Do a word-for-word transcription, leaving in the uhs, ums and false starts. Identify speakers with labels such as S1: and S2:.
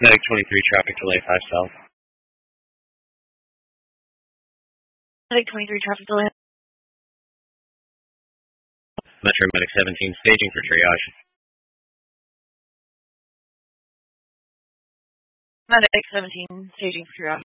S1: Medic twenty-three, traffic delay five south.
S2: Medic twenty-three, traffic delay.
S1: Metro Medic seventeen, staging for triage.
S2: Medic seventeen, staging for triage.